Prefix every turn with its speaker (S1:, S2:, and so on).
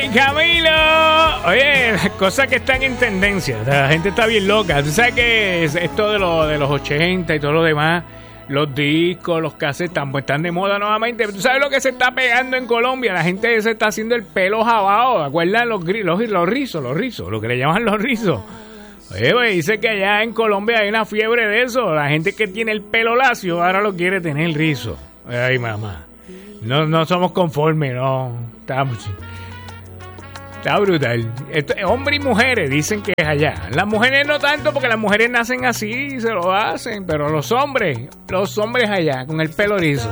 S1: Camilo. Oye, las cosas que están en tendencia. O sea, la gente está bien loca. Tú sabes que esto de los 80 y todo lo demás, los discos, los cassettes están de moda nuevamente. ¿Tú sabes lo que se está pegando en Colombia? La gente se está haciendo el pelo jabado. ¿Acuerdan los rizos? Lo que le llaman los rizos. Oye, pues dice que allá en Colombia hay una fiebre de eso. La gente que tiene el pelo lacio ahora lo quiere tener rizo. Ay, mamá. No somos conformes, no. Está brutal. Hombres y mujeres dicen que es allá. Las mujeres no tanto, porque las mujeres nacen así y se lo hacen. Pero los hombres allá, con el pelo rizo.